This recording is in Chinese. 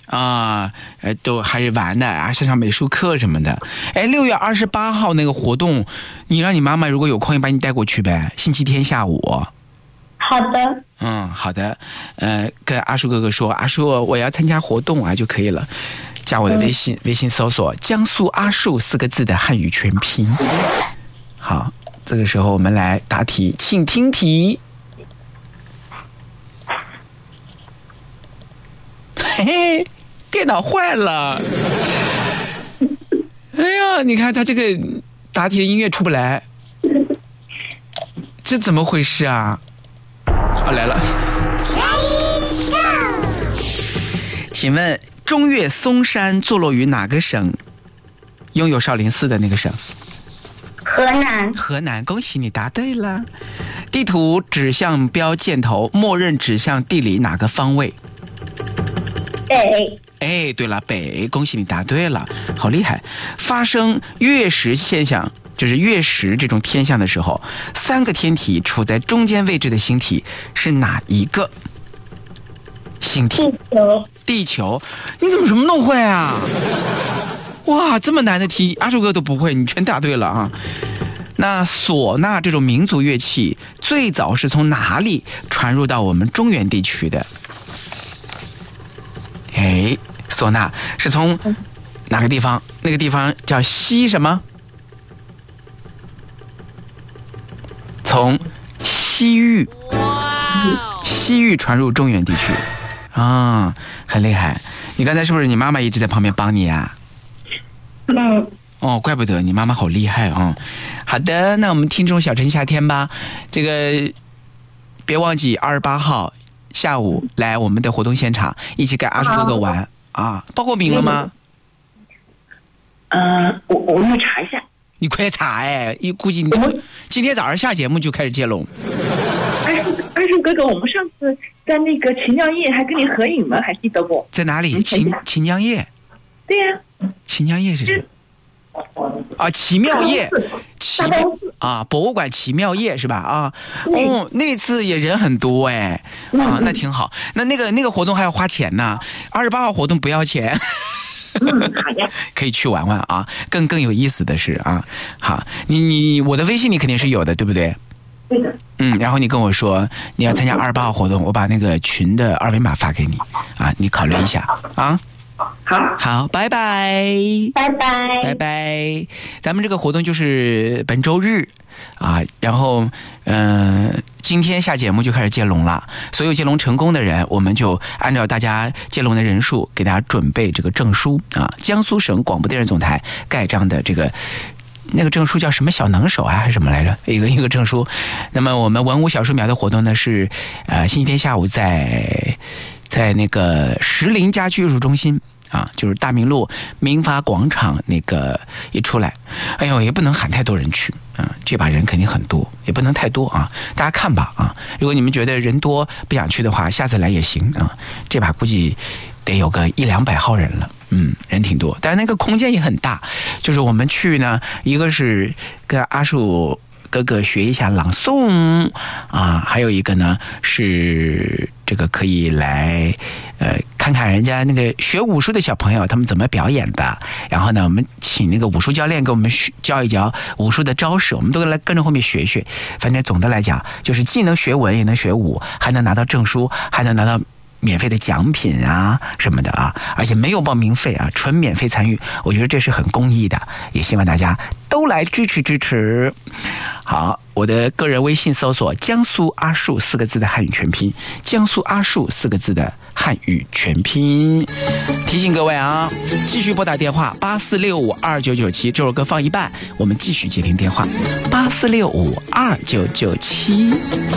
啊，都还是玩的啊，上美术课什么的。哎，6月28号那个活动，你让你妈妈如果有空也把你带过去呗，星期天下午。 好的。 好的。跟阿树哥哥说，阿树我要参加活动啊就可以了，加我的微信，微信搜索江苏阿树4个字的汉语全拼。好，这个时候我们来答题，请听题。嘿嘿，电脑坏了。哎呀，你看他这个答题的音乐出不来，这怎么回事啊？来了。请问中岳嵩山坐落于哪个省？拥有少林寺的那个省？ 河南。 河南，恭喜你答对了。地图指向标箭头默认指向地理哪个方位？ 北。 哎，对了，北，恭喜你答对了，好厉害。发生月食现象，就是月食这种天象的时候，3个天体处在中间位置的星体是哪一个？星体？ 地球。 地球？你怎么什么都会啊？哇，这么难的题，阿树哥都不会，你全答对了啊！那唢呐这种民族乐器最早是从哪里传入到我们中原地区的？哎，唢呐是从哪个地方？那个地方叫西什么？从西域，西域传入中原地区啊，很厉害。你刚才是不是你妈妈一直在旁边帮你啊？哦，怪不得你妈妈好厉害啊！好的，那我们听众小陈夏天吧，这个别忘记28号下午来我们的活动现场，一起跟阿树哥哥玩啊！报过名了吗？ 我们查一下。 你快查哎！估计你今天早上下节目就开始接龙。 阿树哥哥，我们上次在那个秦酿业还跟你合影了，还记得不？ 在哪里？秦酿业。 对呀。 秦酿业是什么？啊，奇妙业，博物馆奇妙业是吧？啊，哦，那次也人很多哎，啊，那挺好。那个活动还要花钱呢，28号活动不要钱。 好的， 可以去玩玩啊。更有意思的是啊，好，我的微信你肯定是有的，对不对？ 对的。 然后你跟我说你要参加28号活动，我把那个群的二维码发给你啊，你考虑一下啊。好，拜拜， 拜拜， 拜拜。咱们这个活动就是本周日啊，然后今天下节目就开始接龙了。所有接龙成功的人，我们就按照大家接龙的人数，给大家准备这个证书啊。江苏省广播电视总台盖章的那个证书叫什么小能手啊，还是什么来着？一个证书。那么我们文武小树苗的活动呢是星期天下午在那个石林家居艺术中心啊，就是大明路民发广场那个一出来，哎呦，也不能喊太多人去啊，这把人肯定很多，也不能太多啊，大家看吧啊。如果你们觉得人多不想去的话，下次来也行啊。这把估计得有个100-200号人了，人挺多，但是那个空间也很大。就是我们去呢，一个是跟阿树哥哥学一下朗诵啊，还有一个呢是这个可以来看看人家那个学武术的小朋友他们怎么表演的，然后呢我们请那个武术教练给我们教一教武术的招式，我们都来跟着后面学学。反正总的来讲就是既能学文也能学武，还能拿到证书，还能拿到免费的奖品啊什么的啊，而且没有报名费啊，纯免费参与，我觉得这是很公益的，也希望大家都来支持。好，我的个人微信搜索江苏阿树4个字的汉语全拼，江苏阿树4个字的汉语全拼。提醒各位啊，继续拨打电话84652997，这首歌放一半，我们继续接听电话84652997。